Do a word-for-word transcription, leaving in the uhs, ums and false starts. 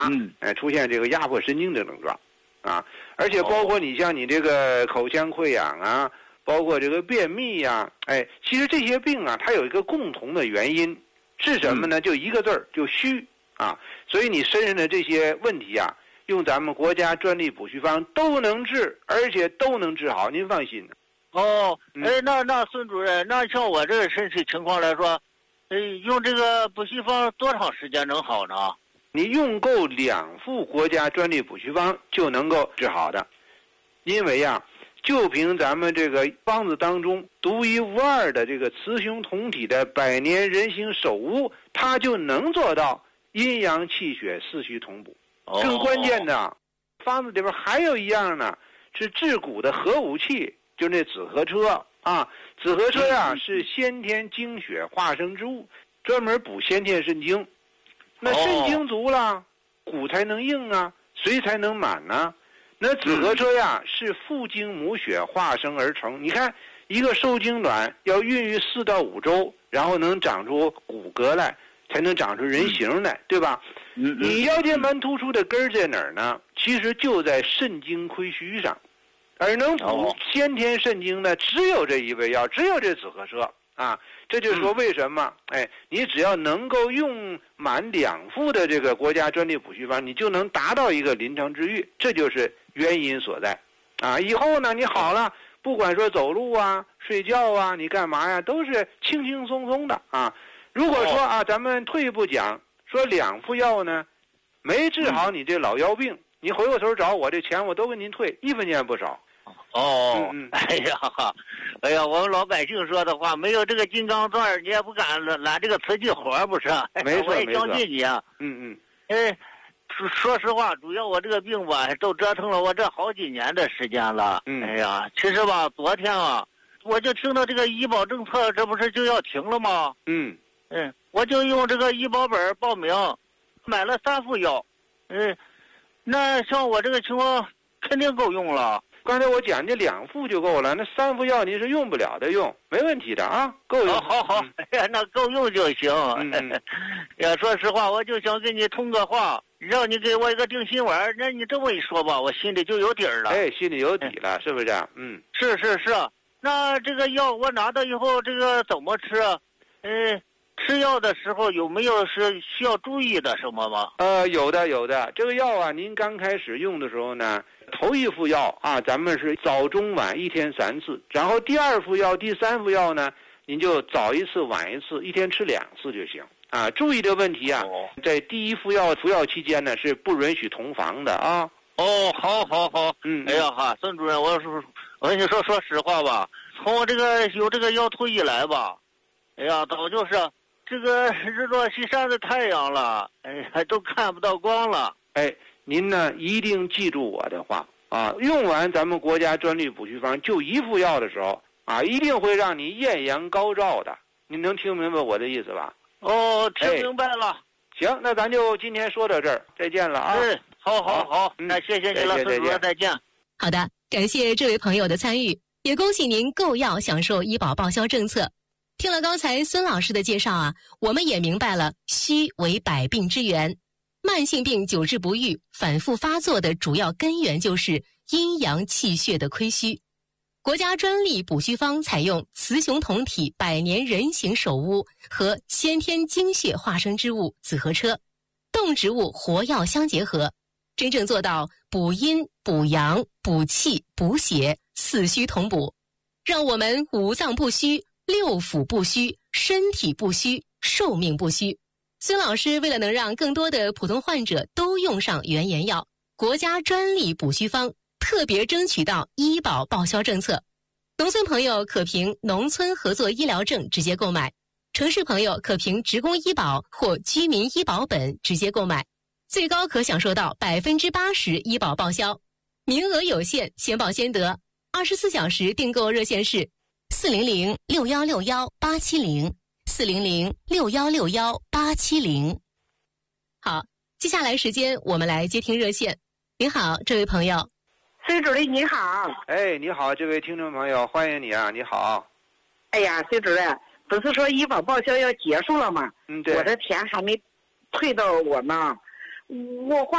嗯， 哎，出现这个压迫神经的症状，啊，而且包括你像你这个口腔溃疡啊，包括这个便秘呀、啊，哎，其实这些病啊，它有一个共同的原因是什么呢？就一个字儿，就虚啊。所以你身上的这些问题啊，用咱们国家专利补虚方都能治，而且都能治好，您放心。 哦，哎，那那孙主任，那像我这个身体情况来说，哎，用这个补虚方多长时间能好呢？ 你用够两副国家专利补虚方就能够治好的，因为呀、啊，就凭咱们这个方子当中独一无二的这个雌雄同体的百年人形首乌，它就能做到阴阳气血四虚同补。 哦、 更关键的，方子里边还有一样呢，是治骨的合武器。就那紫河车啊，紫河车呀、啊、是先天精血化生之物，专门补先天肾精。那肾精足了，骨才能硬啊，髓才能满呢、啊。那紫河车呀是父精母血化生而成。你看，一个受精卵要孕育四到五周，然后能长出骨骼来，才能长出人形来，对吧？你腰间盘突出的根儿在哪儿呢？其实就在肾精亏虚上。而能补先天肾精的，只有这一味药，只有这紫河车啊！这就是说，为什么？哎，你只要能够用满两副的这个国家专利补虚方，你就能达到一个临床治愈，这就是原因所在啊！以后呢，你好了，不管说走路啊、睡觉啊，你干嘛呀，都是轻轻松松的啊！如果说啊，咱们退一步讲，说两副药呢，没治好你这老腰病，你回过头找我，这钱我都给您退，一分钱不少。 哦，嗯、哎呀，哎呀，我们老百姓说的话，没有这个金刚钻，你也不敢揽这个瓷器活，不是？ 没错， 我也相信你啊。 嗯嗯。 哎，说说实话，主要我这个病吧，都折腾了我这好几年的时间了。 嗯。 哎呀，其实吧，昨天啊，我就听到这个医保政策，这不是就要停了吗？ 嗯。 嗯，我就用这个医保本报名，买了三副药。嗯，那像我这个情况，肯定够用了。 刚才我讲这两副就够了，那三副药您是用不了的用，没问题的啊，够用。 哦、好好，哎呀，那够用就行。 嗯， 呀，说实话，我就想跟你通个话，让你给我一个定心丸。那你这么一说吧，我心里就有底儿了。 哎，心里有底了，是不是？嗯， 是是是。那这个药我拿到以后，这个怎么吃？嗯。吃药的时候有没有是需要注意的什么吗？ 呃，有的有的。这个药啊，您刚开始用的时候呢，头一副药啊，咱们是早中晚一天三次，然后第二副药、第三副药呢，您就早一次晚一次，一天吃两次就行啊。注意这个问题啊， 哦、 在第一副药服药期间呢，是不允许同房的啊。 哦，好好好， 嗯， 哎呀哈，孙主任，我说我跟你说说实话吧，从我这个有这个腰突以来吧，哎呀，早就是。这个日落西山的太阳了，哎，还都看不到光了。 哎，您呢一定记住我的话啊！用完咱们国家专利补虚方就一副药的时候啊，一定会让你艳阳高照的。您能听明白我的意思吧？ 哦，听明白了。 哎、行，那咱就今天说到这儿，再见了啊！ 嗯，好好好，那谢谢您了，孙主任，再见。 好的，感谢这位朋友的参与，也恭喜您购药享受医保报销政策。听了刚才孙老师的介绍啊，我们也明白了虚为百病之源，慢性病久治不愈、反复发作的主要根源就是阴阳气血的亏虚。国家专利补虚方采用雌雄同体百年人形首乌和先天精血化生之物紫河车，动植物活药相结合，真正做到补阴、补阳、补气、补血，四虚同补，让我们五脏不虚、六腑不虚，身体不虚，寿命不虚。孙老师为了能让更多的普通患者都用上原研药，国家专利补虚方特别争取到医保报销政策。农村朋友可凭农村合作医疗证直接购买，城市朋友可凭职工医保或居民医保本直接购买，最高可享受到百分之八十医保报销，名额有限，先报先得。二十四小时订购热线是四零零六幺六幺八七零四零零六幺六幺八七零。好，接下来时间我们来接听热线。您好，这位朋友。 孙主任你好。 哎，你好，这位听众朋友，欢迎你啊，你好。 哎呀，孙主任，不是说医保报销要结束了吗？ 嗯，对。 我的钱还没退到我呢， 我花